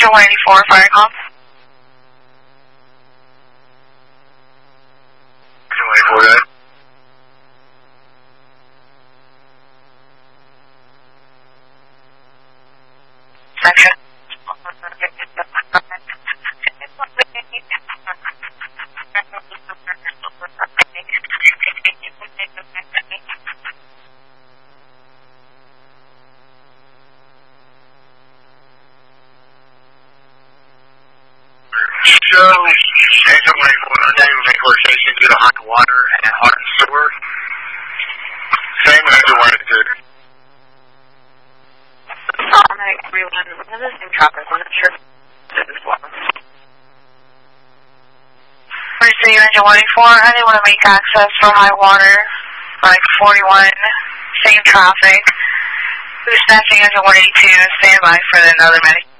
engine 184, fire call. Engine 184, good. Section. Show engine 184 station due to hot water and hot sewer. Same as engine 182. Automatic rerun. One of the same traffic. I'm not sure if it is well. City engine 184. I didn't want to make access for high water. Like 41. Same traffic. Dispatching engine 182. Stand by for another medic.